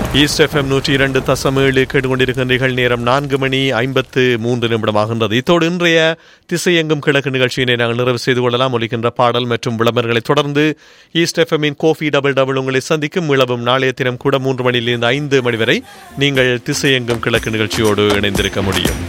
East FM 102.7 கேட்டுக்கொண்டிருக்கின்றீர்கள். நேரம் 4:53 இத்தோடு இன்றைய திசையெங்கும் கிழக்கு நிகழ்ச்சியினை நாங்கள் நிறைவு செய்து கொள்ளலாம். ஒலிக்கின்ற பாடல் மற்றும் விளம்பரங்களை தொடர்ந்து ஈஸ்ட் எஃப்எம்மின் கோஃபி டபுள் உங்களை சந்திக்கும். இளவும் நாளைய தினம் கூட 3 மணியிலிருந்து 5 மணி வரை நீங்கள் திசையெங்கும் கிழக்கு நிகழ்ச்சியோடு இணைந்திருக்க முடியும்.